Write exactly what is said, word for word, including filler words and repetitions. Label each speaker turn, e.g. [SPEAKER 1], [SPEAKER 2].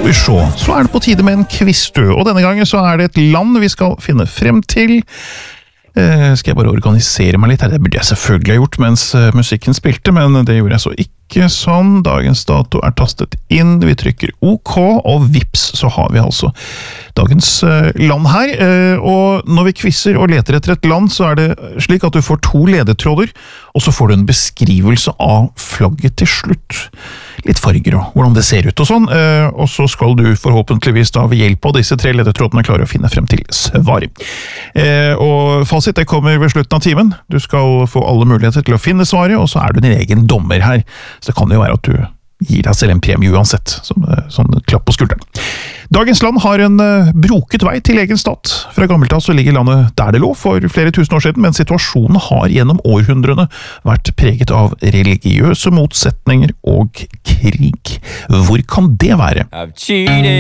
[SPEAKER 1] Skal vi se, så er det på tide med en quiz, du. Og denne gangen så er det et land vi skal finne frem til. Eh, skal jeg bare organisere meg litt her? Det burde jeg selvfølgelig ha gjort mens uh, musikken spilte, men det gjorde jeg så ikke sånn. Dagens dato er tastet inn, vi trykker OK, og vips, så har vi altså dagens uh, land her. Uh, og når vi quizzer og leter etter et land, så er det slik at du får to ledetråder, og så får du en beskrivelse av flagget til slutt. Litt farger og hvordan det ser ut og sånn, uh, og så skal du forhåpentligvis da ved hjelp av disse tre ledetrådene klare å finne frem til svar. Uh, og fasit, det kommer ved slutten av timen. Du skal få alle muligheter til å finne svaret, og så er du din egen dommer her. Så det kan jo være at du gir deg selv en premie uansett, som sånn klapp på skulderen. Dagens land har en uh, broket vei til egen stat. Fra gammelt av så ligger landet der det lå for flere tusen år siden, men situasjonen har gjennom århundrene vært preget av religiøse motsetninger og krig. Hvor kan det være?
[SPEAKER 2] I've cheated